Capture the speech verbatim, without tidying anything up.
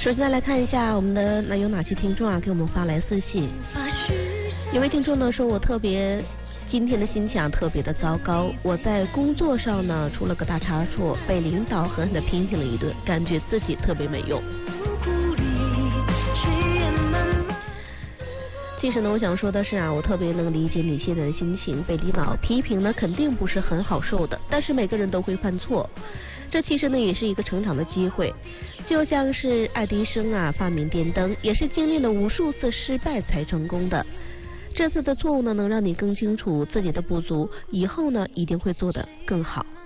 首先来看一下我们的那有哪些听众啊给我们发来私信。有位听众呢说，我特别今天的心情啊特别的糟糕，我在工作上呢出了个大差错，被领导狠狠的批评了一顿，感觉自己特别没用。其实呢，我想说的是啊，我特别能理解你现在的心情，被领导批评呢肯定不是很好受的，但是每个人都会犯错，这其实呢也是一个成长的机会。就像是爱迪生啊发明电灯，也是经历了无数次失败才成功的。这次的错误呢，能让你更清楚自己的不足，以后呢一定会做得更好。